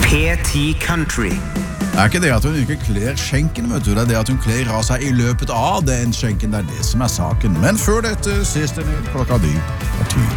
P10 Country. Det ikke det at hun ikke kler skjenken, vet du. Det det at hun kler av seg i løpet av den skjenken. Det det som saken. Men før dette, siste nytt klokka 10.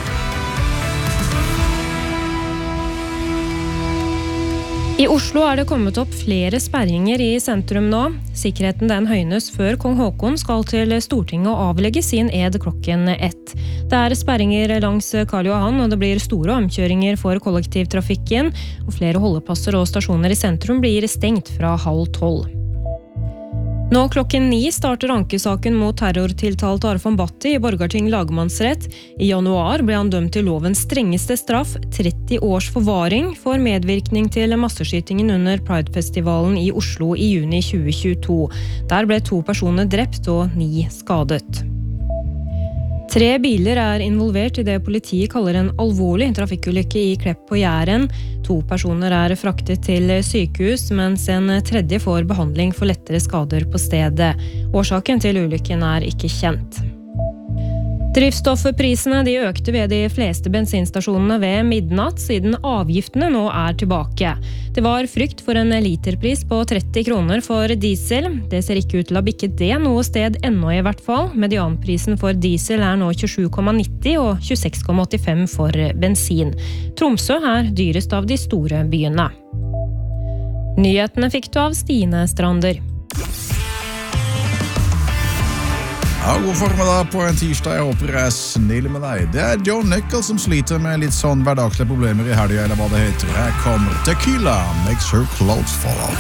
I Oslo det kommet opp flere sperringer i sentrum nå. Sikkerheten den høynes før kong Håkon skal til Stortinget og avlegge sin ed klokken 1. Det sperringer langs Karl Johan, og det blir store omkjøringer for kollektivtrafikken, og flere holdeplasser og stasjoner i sentrum blir stengt fra 11:30. Nå klokken 9 starter ankesaken mot terrortiltalte Arfan Bhatti i Borgarting lagmannsrett. I januar ble han dømt til lovens strengeste straff, 30 års forvaring, for medvirkning til masseskytingen under Pride-festivalen i Oslo i juni 2022. Der ble 2 personer drept og 9 skadet. 3 biler involvert i det politiet kaller en alvorlig trafikkulykke i Klepp på Jæren. 2 personer fraktet til sykehus, mens en tredje får behandling for lettere skader på stedet. Årsaken til ulykken ikke kjent. Drivstoffprisene de økte ved de fleste bensinstasjonene ved midnatt, siden avgiftene nå tilbake. Det var frykt for en literpris på 30 kroner for diesel. Det ser ikke ut til å bikke det noe sted ennå i hvert fall. Medianprisen for diesel nå 27,90 og 26,85 for bensin. Tromsø dyrest av de store byene. Nyhetene fikk du av Stine Strander. Ja, god formiddag på en tirsdag. Jeg håper jeg snill med deg. Det Joe Nichols som sliter med litt sånn hverdagslige problemer i helgen, eller hva det heter. Her kommer Tequila, Makes Her Clothes Fall Off.